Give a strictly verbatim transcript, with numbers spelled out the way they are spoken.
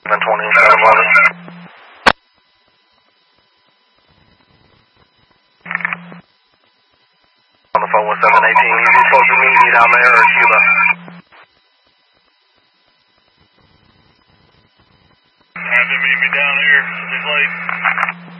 seven twenty, seven eleven. On the phone with seven eighteen, you supposed to meet me down there or Cuba? Have to meet me down here. It's late.